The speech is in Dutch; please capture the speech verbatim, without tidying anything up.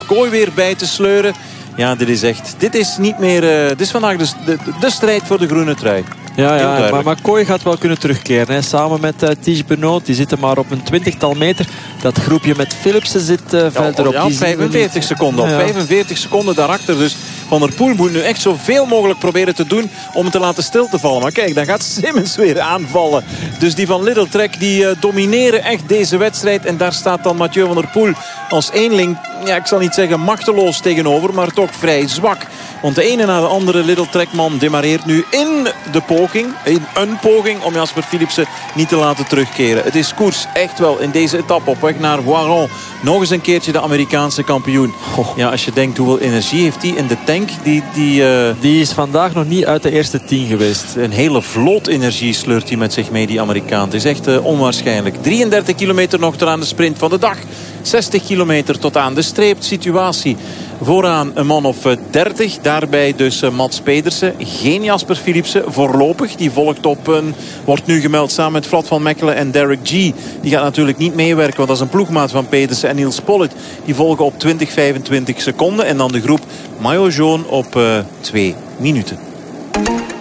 Kooi weer bij te sleuren. Ja, dit is echt... Dit is niet meer... Uh, dit is vandaag de, de, de strijd voor de groene trui. Ja, ja maar, maar Kooi gaat wel kunnen terugkeren. Hè. Samen met uh, Tige Benoot. Die zitten maar op een twintigtal meter. Dat groepje met Philipsen zit uh, verderop. Ja, ja, vijfenveertig seconden. Of ja. vijfenveertig seconden daarachter. Dus Van der Poel moet nu echt zoveel mogelijk proberen te doen om het te laten stil te vallen. Maar kijk, dan gaat Simmons weer aanvallen. Dus die van Little Trek die uh, domineren echt deze wedstrijd. En daar staat dan Mathieu van der Poel als eenling. Ja, ik zal niet zeggen machteloos tegenover, maar toch vrij zwak. Want de ene na de andere Little Trekman demareert nu in de poging. In een poging om Jasper Philipsen niet te laten terugkeren. Het is koers echt wel in deze etappe op weg naar Voiron. Nog eens een keertje de Amerikaanse kampioen. Ja, als je denkt hoeveel energie heeft hij in de tank. Die, die, uh... die is vandaag nog niet uit de eerste tien geweest. Een hele vloot energie sleurt hij met zich mee, die Amerikaan. Het is echt uh, onwaarschijnlijk. drieëndertig kilometer nog tot aan de sprint van de dag. zestig kilometer tot aan de streep. Situatie vooraan een man of dertig. Daarbij dus uh, Mats Pedersen. Geen Jasper Philipsen voorlopig. Die volgt op een... Wordt nu gemeld samen met Vlad van Mechelen en Derek G. Die gaat natuurlijk niet meewerken. Want dat is een ploegmaat van Pedersen en Niels Pollitt. Die volgen op twintig, vijfentwintig seconden. En dan de groep Maillot Jaune op uh, twee minuten.